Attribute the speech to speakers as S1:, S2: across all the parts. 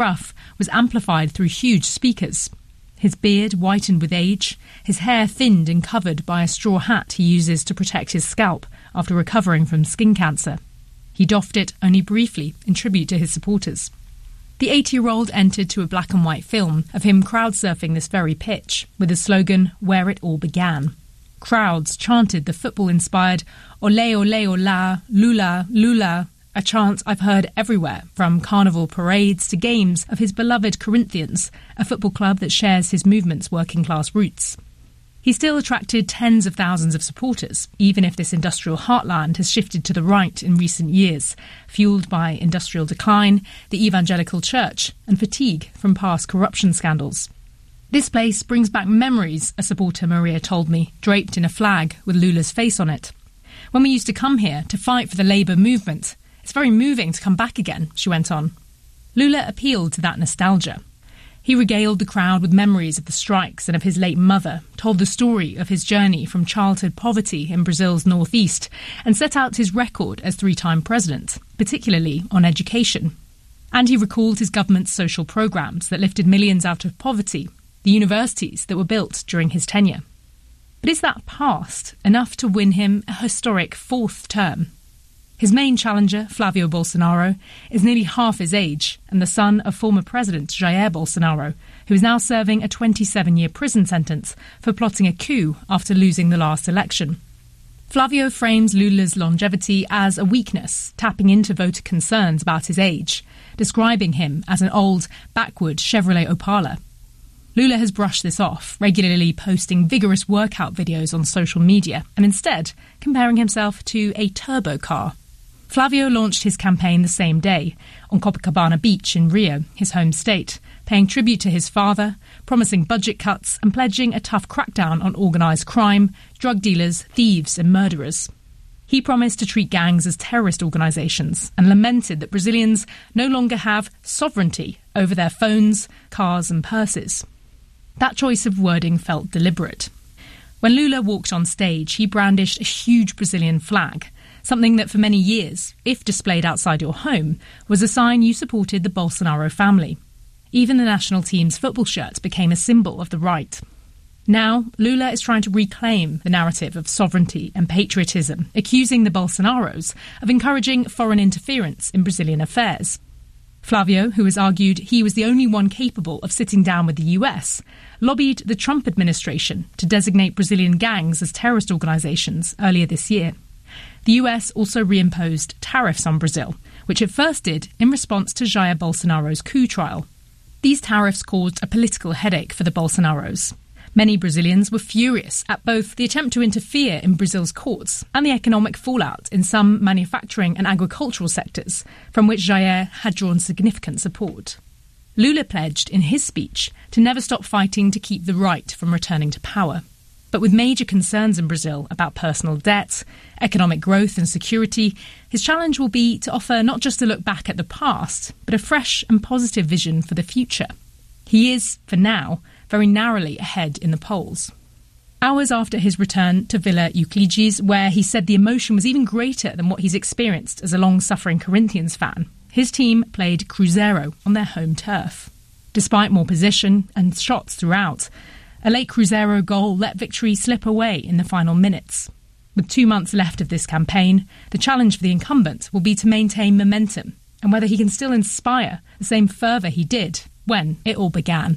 S1: gruff was amplified through huge speakers. His beard whitened with age, his hair thinned and covered by a straw hat he uses to protect his scalp after recovering from skin cancer. He doffed it only briefly in tribute to his supporters. The 80-year-old entered to a black and white film of him crowd-surfing this very pitch with the slogan, "Where it all began." Crowds chanted the football-inspired "Ole, ole, ola, lula, lula," a chant I've heard everywhere, from carnival parades to games of his beloved Corinthians, a football club that shares his movement's working-class roots. He still attracted tens of thousands of supporters, even if this industrial heartland has shifted to the right in recent years, fuelled by industrial decline, the evangelical church, and fatigue from past corruption scandals. This place brings back memories, a supporter Maria told me, draped in a flag with Lula's face on it. When we used to come here to fight for the Labour movement, it's very moving to come back again, she went on. Lula appealed to that nostalgia. He regaled the crowd with memories of the strikes and of his late mother, told the story of his journey from childhood poverty in Brazil's northeast, and set out his record as three-time president, particularly on education. And he recalled his government's social programmes that lifted millions out of poverty, the universities that were built during his tenure. But is that past enough to win him a historic fourth term? His main challenger, Flavio Bolsonaro, is nearly half his age and the son of former President Jair Bolsonaro, who is now serving a 27-year prison sentence for plotting a coup after losing the last election. Flavio frames Lula's longevity as a weakness, tapping into voter concerns about his age, describing him as an old, backward Chevrolet Opala. Lula has brushed this off, regularly posting vigorous workout videos on social media and instead comparing himself to a turbo car. Flavio launched his campaign the same day on Copacabana Beach in Rio, his home state, paying tribute to his father, promising budget cuts and pledging a tough crackdown on organised crime, drug dealers, thieves and murderers. He promised to treat gangs as terrorist organisations and lamented that Brazilians no longer have sovereignty over their phones, cars and purses. That choice of wording felt deliberate. When Lula walked on stage, he brandished a huge Brazilian flag, something that for many years, if displayed outside your home, was a sign you supported the Bolsonaro family. Even the national team's football shirt became a symbol of the right. Now, Lula is trying to reclaim the narrative of sovereignty and patriotism, accusing the Bolsonaros of encouraging foreign interference in Brazilian affairs. Flavio, who has argued he was the only one capable of sitting down with the US, lobbied the Trump administration to designate Brazilian gangs as terrorist organisations earlier this year. The US also reimposed tariffs on Brazil, which it first did in response to Jair Bolsonaro's coup trial. These tariffs caused a political headache for the Bolsonaros. Many Brazilians were furious at both the attempt to interfere in Brazil's courts and the economic fallout in some manufacturing and agricultural sectors, from which Jair had drawn significant support. Lula pledged in his speech to never stop fighting to keep the right from returning to power. But with major concerns in Brazil about personal debt, economic growth and security, his challenge will be to offer not just a look back at the past, but a fresh and positive vision for the future. He is, for now, very narrowly ahead in the polls. Hours after his return to Villa Euclides, where he said the emotion was even greater than what he's experienced as a long-suffering Corinthians fan, his team played Cruzeiro on their home turf. Despite more position and shots throughout, a late Cruzeiro goal let victory slip away in the final minutes. With 2 months left of this campaign, the challenge for the incumbent will be to maintain momentum and whether he can still inspire the same fervour he did when it all began.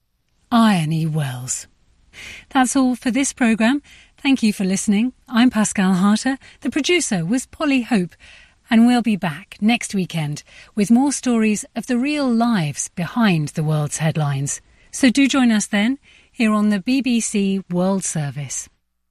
S2: Iron E. Wells. That's all for this programme. Thank you for listening. I'm Pascal Harter. The producer was Polly Hope. And we'll be back next weekend with more stories of the real lives behind the world's headlines. So do join us then, here on the BBC World Service.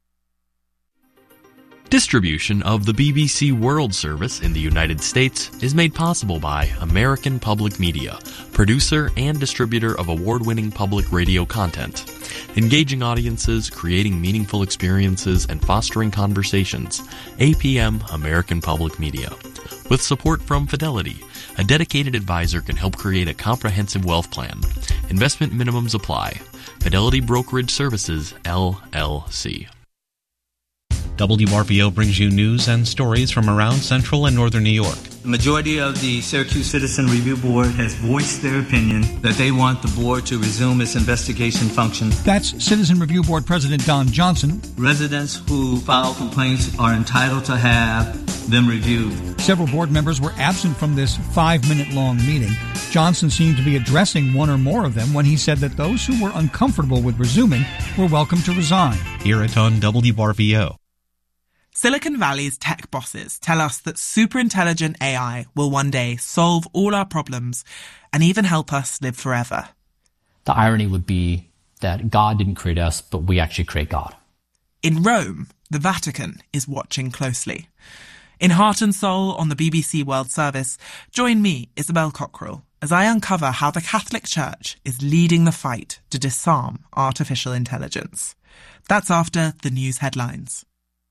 S3: Distribution of the BBC World Service in the United States is made possible by American Public Media, producer and distributor of award-winning public radio content. Engaging audiences, creating meaningful experiences, and fostering conversations. APM American Public Media. With support from Fidelity, a dedicated advisor can help create a comprehensive wealth plan. Investment minimums apply. Fidelity Brokerage Services, LLC.
S4: WRVO brings you news and stories from around central and northern New York. The majority of the Syracuse Citizen Review Board has voiced their opinion that they want the board to resume its investigation function.
S5: That's Citizen Review Board President Don Johnson.
S4: Residents who file complaints are entitled to have them reviewed.
S5: Several board members were absent from this 5-minute-long meeting. Johnson seemed to be addressing one or more of them when he said that those who were uncomfortable with resuming were welcome to resign.
S3: Here at on WRVO.
S6: Silicon Valley's tech bosses tell us that superintelligent AI will one day solve all our problems and even help us live forever.
S7: The irony would be that God didn't create us, but we actually create God.
S6: In Rome, the Vatican is watching closely. In Heart and Soul on the BBC World Service, join me, Isabel Cockrell, as I uncover how the Catholic Church is leading the fight to disarm artificial intelligence. That's after the news headlines.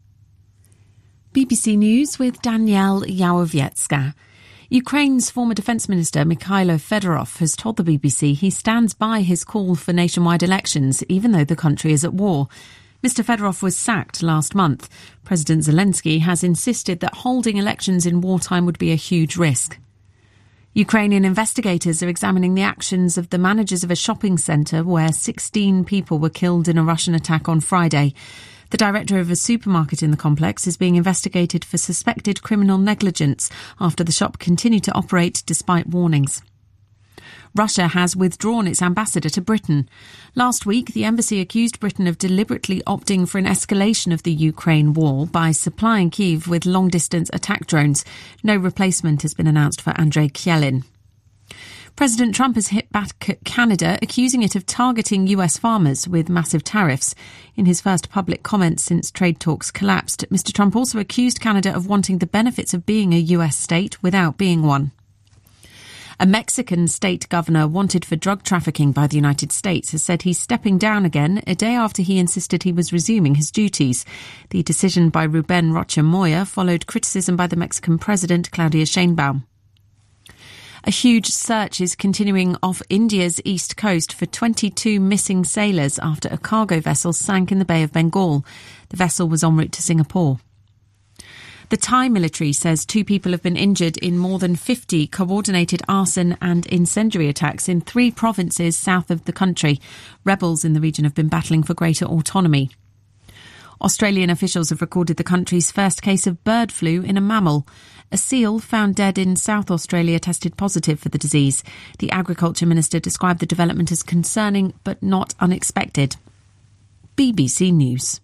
S8: BBC News with Danielle Yałowiecka. Ukraine's former Defence Minister Mikhailo Fedorov has told the BBC he stands by his call for nationwide elections, even though the country is at war. Mr. Fedorov was sacked last month. President Zelensky has insisted that holding elections in wartime would be a huge risk. Ukrainian investigators are examining the actions of the managers of a shopping centre where 16 people were killed in a Russian attack on Friday. The director of a supermarket in the complex is being investigated for suspected criminal negligence after the shop continued to operate despite warnings. Russia has withdrawn its ambassador to Britain. Last week, the embassy accused Britain of deliberately opting for an escalation of the Ukraine war by supplying Kyiv with long-distance attack drones. No replacement has been announced for Andrei Kyelin. President Trump has hit back at Canada, accusing it of targeting US farmers with massive tariffs. In his first public comments since trade talks collapsed, Mr. Trump also accused Canada of wanting the benefits of being a US state without being one. A Mexican state governor wanted for drug trafficking by the United States has said he's stepping down again a day after he insisted he was resuming his duties. The decision by Ruben Rocha Moya followed criticism by the Mexican president, Claudia Sheinbaum. A huge search is continuing off India's east coast for 22 missing sailors after a cargo vessel sank in the Bay of Bengal. The vessel was en route to Singapore. The Thai military says 2 people have been injured in more than 50 coordinated arson and incendiary attacks in 3 provinces south of the country. Rebels in the region have been battling for greater autonomy. Australian officials have recorded the country's first case of bird flu in a mammal. A seal found dead in South Australia tested positive for the disease. The Agriculture Minister described the development as concerning but not unexpected. BBC News.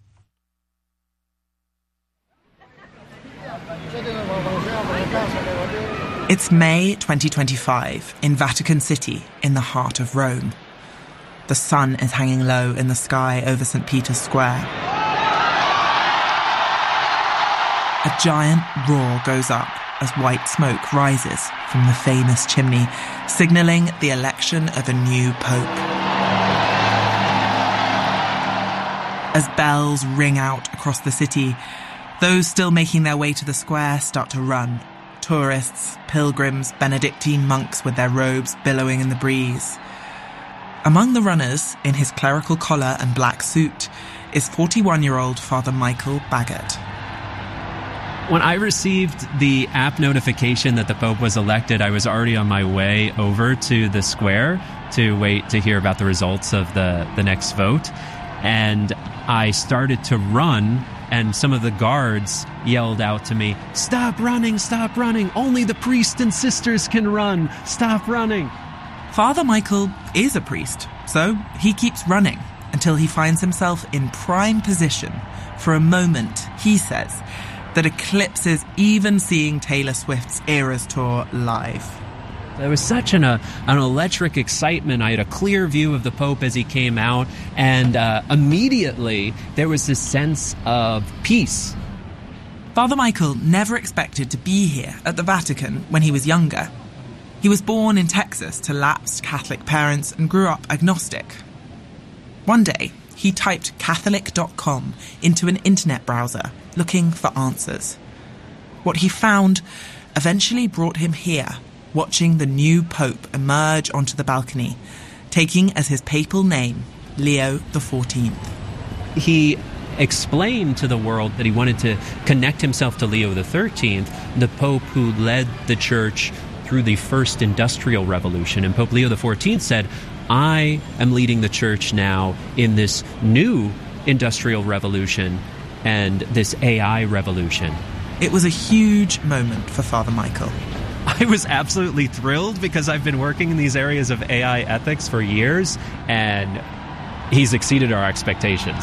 S6: It's May 2025 in Vatican City in the heart of Rome. The sun is hanging low in the sky over St. Peter's Square. A giant roar goes up as white smoke rises from the famous chimney, signalling the election of a new pope. As bells ring out across the city, those still making their way to the square start to run. Tourists, pilgrims, Benedictine monks with their robes billowing in the breeze. Among the runners, in his clerical collar and black suit, is 41-year-old Father Michael Baggett.
S9: When I received the app notification that the Pope was elected, I was already on my way over to the square to wait to hear about the results of the next vote. And I started to run, and some of the guards yelled out to me, stop running, only the priests and sisters can run, stop running.
S6: Father Michael is a priest, so he keeps running until he finds himself in prime position for a moment, he says, that eclipses even seeing Taylor Swift's Eras Tour live.
S9: There was such an electric excitement. I had a clear view of the Pope as he came out, and immediately there was this sense of peace.
S6: Father Michael never expected to be here at the Vatican when he was younger. He was born in Texas to lapsed Catholic parents and grew up agnostic. One day, he typed Catholic.com into an internet browser, looking for answers. What he found eventually brought him here, watching the new Pope emerge onto the balcony, taking as his papal name Leo XIV.
S9: He explain to the world that he wanted to connect himself to Leo XIII, the Pope who led the Church through the first industrial revolution. And Pope Leo XIV said, I am leading the Church now in this new industrial revolution and this AI revolution.
S6: It was a huge moment for Father Michael.
S9: I was absolutely thrilled because I've been working in these areas of AI ethics for years, and he's exceeded our expectations.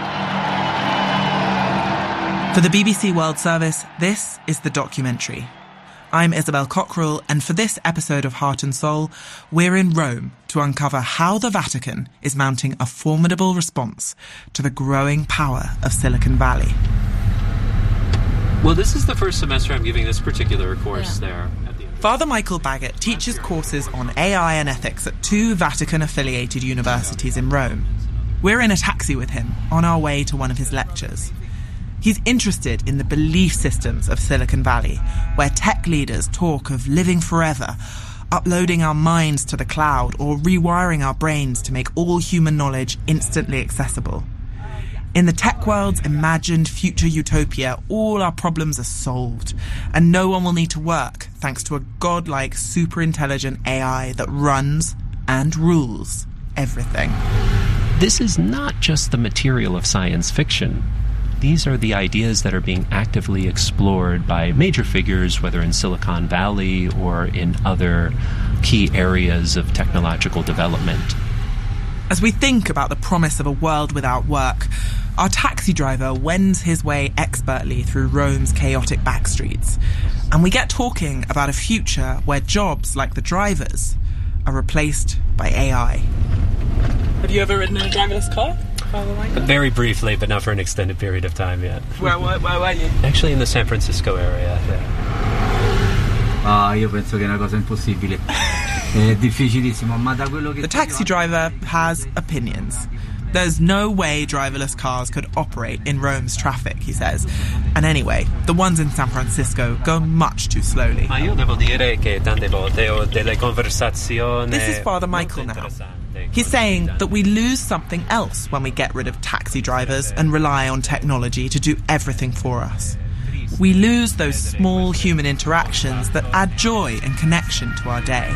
S6: For the BBC World Service, this is The Documentary. I'm Isabel Cockrell, and for this episode of Heart and Soul, we're in Rome to uncover how the Vatican is mounting a formidable response to the growing power of Silicon Valley.
S9: Well, this is the first semester I'm giving this particular course there.
S6: Father Michael Baggett teaches courses on AI and ethics at 2 Vatican-affiliated universities in Rome. We're in a taxi with him on our way to one of his lectures. He's interested in the belief systems of Silicon Valley, where tech leaders talk of living forever, uploading our minds to the cloud, or rewiring our brains to make all human knowledge instantly accessible. In the tech world's imagined future utopia, all our problems are solved, and no one will need to work thanks to a godlike, super-intelligent AI that runs and rules everything.
S9: This is not just the material of science fiction. These are the ideas that are being actively explored by major figures, whether in Silicon Valley or in other key areas of technological development.
S6: As we think about the promise of a world without work, our taxi driver wends his way expertly through Rome's chaotic backstreets, and we get talking about a future where jobs like the drivers are replaced by AI.
S10: Have you ever ridden in a driverless car?
S9: Very briefly, but not for an extended period of time yet.
S10: Where were you?
S9: Actually in the San Francisco area, yeah.
S11: Io penso che è una cosa impossibile. È difficilissimo, ma da quello che...
S6: The taxi driver has opinions. There's no way driverless cars could operate in Rome's traffic, he says. And anyway, the ones in San Francisco go much too slowly.
S9: Ma io devo dire che tante volte ho delle conversazioni.
S6: This is Father Michael now. He's saying that we lose something else when we get rid of taxi drivers and rely on technology to do everything for us. We lose those small human interactions that add joy and connection to our day.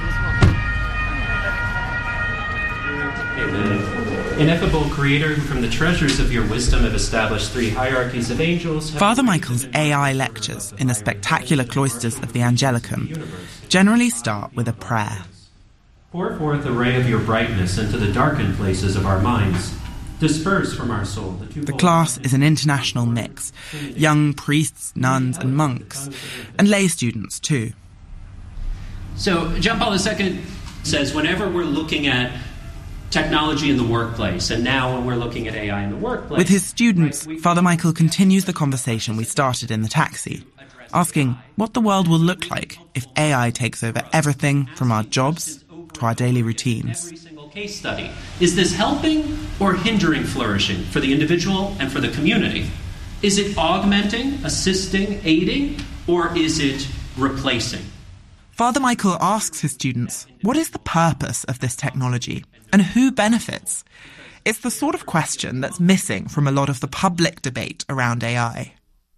S9: Ineffable Creator, who from the treasures of your wisdom have established 3 hierarchies of angels.
S6: Father Michael's AI lectures in the spectacular cloisters of the Angelicum generally start with a prayer.
S9: Pour forth a ray of your brightness into the darkened places of our minds. Disperse from our soul
S6: the class is an international mix. Young priests, nuns and monks. And lay students too.
S9: So John Paul II says whenever we're looking at technology in the workplace, and now when we're looking at AI in the workplace...
S6: With his students, Father Michael continues the conversation we started in the taxi, asking what the world will look like if AI takes over everything from our jobs to our daily routines.
S9: Every single case study. Is this helping or hindering flourishing for the individual and for the community? Is it augmenting, assisting, aiding, or is it replacing?
S6: Father Michael asks his students, what is the purpose of this technology and who benefits? It's the sort of question that's missing from a lot of the public debate around AI.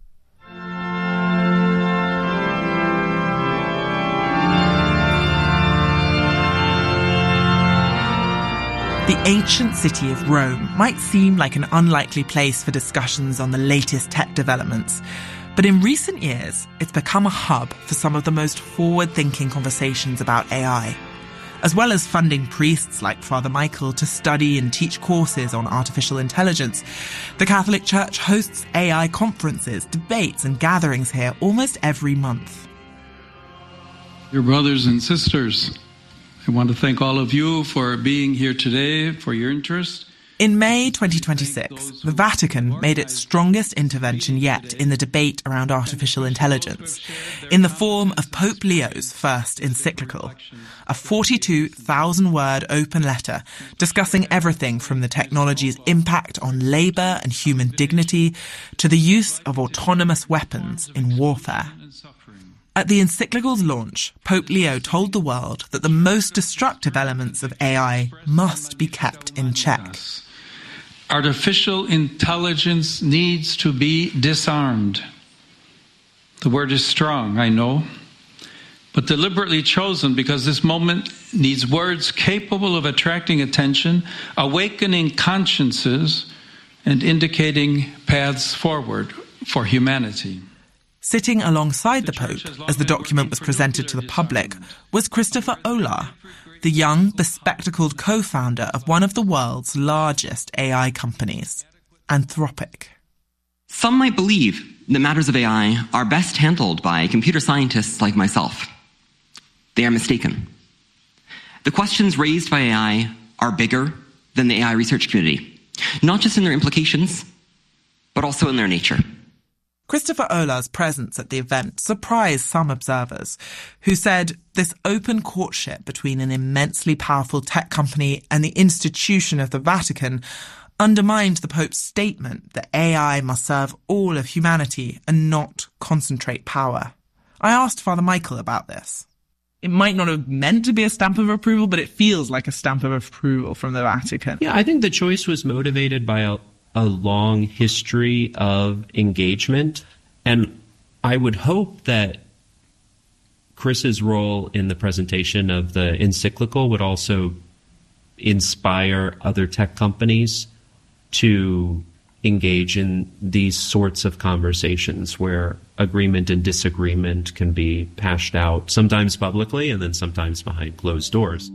S6: The ancient city of Rome might seem like an unlikely place for discussions on the latest tech developments, but in recent years, it's become a hub for some of the most forward-thinking conversations about AI. As well as funding priests like Father Michael to study and teach courses on artificial intelligence, the Catholic Church hosts AI conferences, debates and gatherings here almost every month.
S12: Dear brothers and sisters, I want to thank all of you for being here today, for your interest.
S6: In May 2026, the Vatican made its strongest intervention yet in the debate around artificial intelligence, in the form of Pope Leo's first encyclical, a 42,000-word open letter discussing everything from the technology's impact on labour and human dignity to the use of autonomous weapons in warfare. At the encyclical's launch, Pope Leo told the world that the most destructive elements of AI must be kept in check.
S12: Artificial intelligence needs to be disarmed. The word is strong, I know, but deliberately chosen because this moment needs words capable of attracting attention, awakening consciences, and indicating paths forward for humanity.
S6: Sitting alongside the Pope as the document was presented to the public was Christopher Olah, the young, bespectacled co-founder of one of the world's largest AI companies, Anthropic.
S13: Some might believe that matters of AI are best handled by computer scientists like myself. They are mistaken. The questions raised by AI are bigger than the AI research community, not just in their implications, but also in their nature.
S6: Christopher Olah's presence at the event surprised some observers, who said this open courtship between an immensely powerful tech company and the institution of the Vatican undermined the Pope's statement that AI must serve all of humanity and not concentrate power. I asked Father Michael about this. It might not have meant to be a stamp of approval, but it feels like a stamp of approval from the Vatican.
S9: Yeah, I think the choice was motivated by a long history of engagement. And I would hope that Chris's role in the presentation of the encyclical would also inspire other tech companies to engage in these sorts of conversations where agreement and disagreement can be hashed out, sometimes publicly and then sometimes behind closed doors.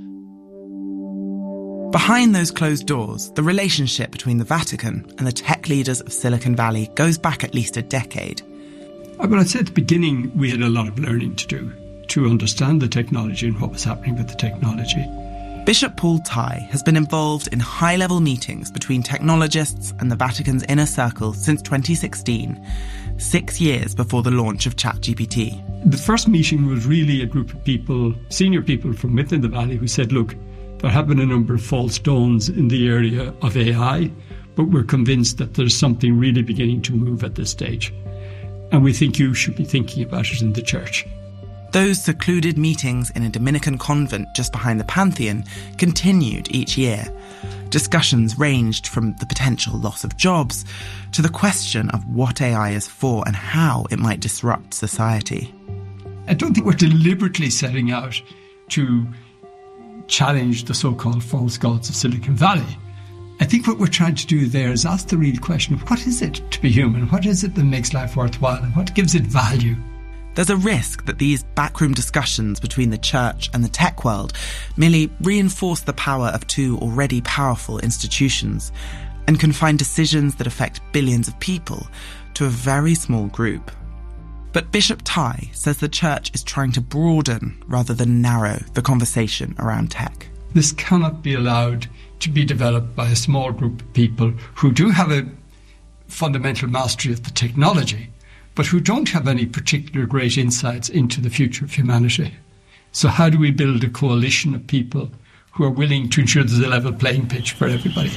S6: Behind those closed doors, the relationship between the Vatican and the tech leaders of Silicon Valley goes back at least a decade.
S14: But I'd say at the beginning we had a lot of learning to do to understand the technology and what was happening with the technology.
S6: Bishop Paul Tai has been involved in high-level meetings between technologists and the Vatican's inner circle since 2016, 6 years before the launch of ChatGPT.
S14: The first meeting was really a group of people, senior people from within the Valley, who said, look, there have been a number of false dawns in the area of AI, but we're convinced that there's something really beginning to move at this stage. And we think you should be thinking about it in the church.
S6: Those secluded meetings in a Dominican convent just behind the Pantheon continued each year. Discussions ranged from the potential loss of jobs to the question of what AI is for and how it might disrupt society.
S14: I don't think we're deliberately setting out to challenge the so-called false gods of Silicon Valley. I think what we're trying to do there is ask the real question of what is it to be human? What is it that makes life worthwhile and what gives it value?
S6: There's a risk that these backroom discussions between the church and the tech world merely reinforce the power of two already powerful institutions and confine decisions that affect billions of people to a very small group. But Bishop Tai says the church is trying to broaden rather than narrow the conversation around tech.
S14: This cannot be allowed to be developed by a small group of people who do have a fundamental mastery of the technology, but who don't have any particular great insights into the future of humanity. So how do we build a coalition of people who are willing to ensure there's a level playing pitch for everybody?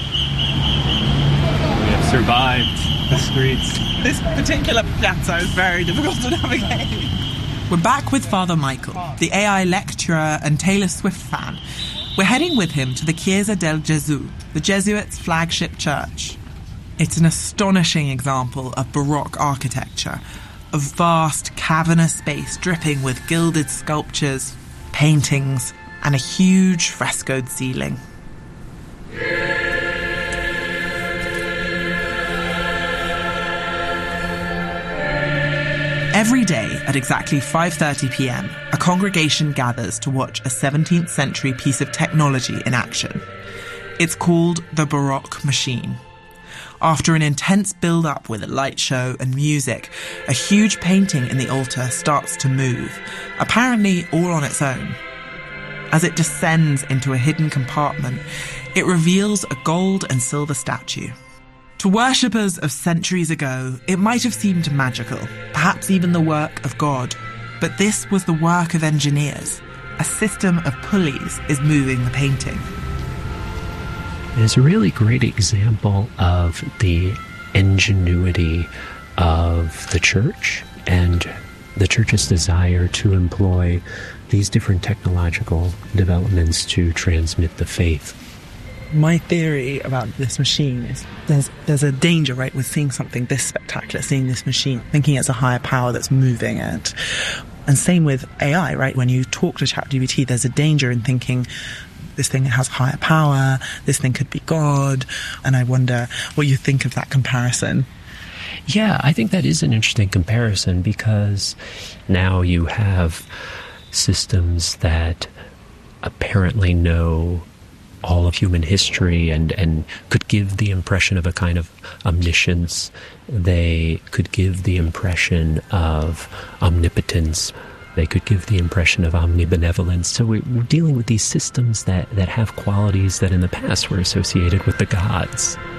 S9: We have survived the streets.
S6: This particular plateau is very difficult to navigate. We're back with Father Michael, the AI lecturer and Taylor Swift fan. We're heading with him to the Chiesa del Gesù, the Jesuits' flagship church. It's an astonishing example of Baroque architecture, a vast cavernous space dripping with gilded sculptures, paintings, and a huge frescoed ceiling. Every day at exactly 5:30 p.m, a congregation gathers to watch a 17th century piece of technology in action. It's called the Baroque Machine. After an intense build-up with a light show and music, a huge painting in the altar starts to move, apparently all on its own. As it descends into a hidden compartment, it reveals a gold and silver statue. To worshippers of centuries ago, it might have seemed magical, perhaps even the work of God. But this was the work of engineers. A system of pulleys is moving the painting.
S15: It's a really great example of the ingenuity of the church and the church's desire to employ these different technological developments to transmit the faith.
S6: My theory about this machine is there's a danger, right, with seeing something this spectacular, seeing this machine, thinking it's a higher power that's moving it. And same with AI, right? When you talk to ChatGPT, there's a danger in thinking this thing has higher power, this thing could be God. And I wonder what you think of that comparison.
S15: Yeah, I think that is an interesting comparison, because now you have systems that apparently know all of human history and could give the impression of a kind of omniscience. They could give the impression of omnipotence. They could give the impression of omnibenevolence. So we're dealing with these systems that have qualities that in the past were associated with the gods.